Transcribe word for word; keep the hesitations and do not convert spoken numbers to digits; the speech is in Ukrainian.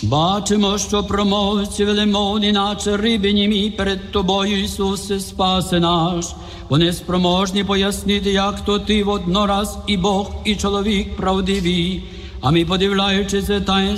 Бачимо, що промовці велемовні, наче риби німі, перед Тобою, Ісусе, спаси наш. Вони спроможні пояснити, як то Ти воднораз і Бог, і чоловік правдивий. А ми, подивляючи це таїнство,